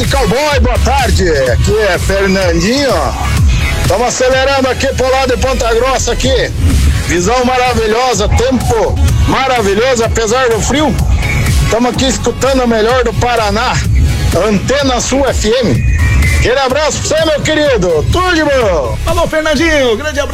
tarde, cowboy, boa tarde. Aqui é Fernandinho. Estamos acelerando aqui pro lado de Ponta Grossa aqui. Visão maravilhosa, tempo maravilhoso, apesar do frio. Estamos aqui escutando o melhor do Paraná, Antena Sul FM. Aquele abraço pra você, meu querido. Tudo de bom. Falou, Fernandinho. Grande abraço.